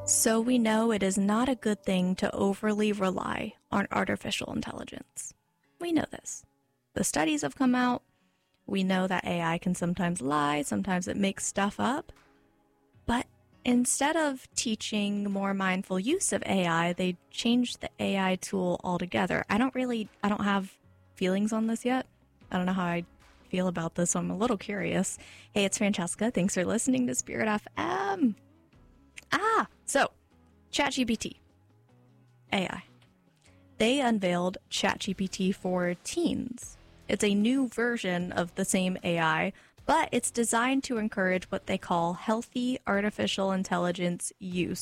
So we know it is not a good thing to overly rely on artificial intelligence. We know this. The studies have come out. We know that AI can sometimes lie, sometimes it makes stuff up. But instead of teaching more mindful use of AI, they changed the AI tool altogether. I don't have feelings on this yet. I don't know how I feel about this, so I'm a little curious. Hey, it's Francesca. Thanks for listening to Spirit FM. So ChatGPT, AI. They unveiled ChatGPT for teens. It's a new version of the same AI, but it's designed to encourage what they call healthy artificial intelligence use.